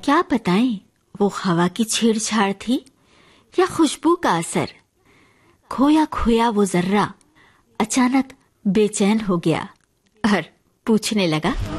क्या बताएं, वो हवा की छेड़छाड़ थी या खुशबू का असर। खोया खोया वो जर्रा अचानक बेचैन हो गया और पूछने लगा,